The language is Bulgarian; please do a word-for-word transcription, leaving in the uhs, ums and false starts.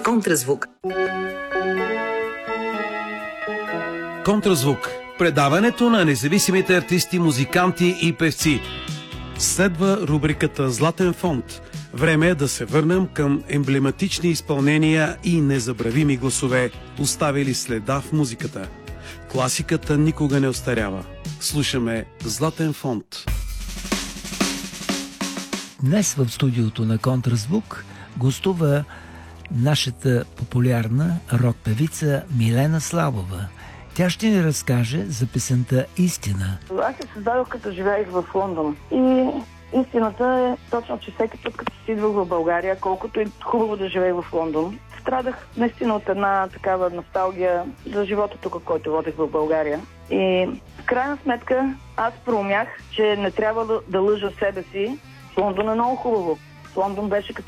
Контразвук. Контразвук. Предаването на независимите артисти, музиканти и певци. Следва рубриката Златен фонд. Време е да се върнем към емблематични изпълнения и незабравими гласове, оставили следа в музиката. Класиката никога не остарява. Слушаме Златен фонд. Днес в студиото на Контразвук гостува нашата популярна рок-певица Милена Славова. Тя ще ни разкаже за песента «Истина». Аз се създадох като живеех в Лондон. И истината е точно, че всеки път, като си идвах в България, колкото и хубаво да живеех в Лондон, страдах наистина от една такава носталгия за живота тук, който водех в България. И в крайна сметка аз проумях, че не трябва да, да лъжа себе си. Лондон е много хубаво. Лондон беше като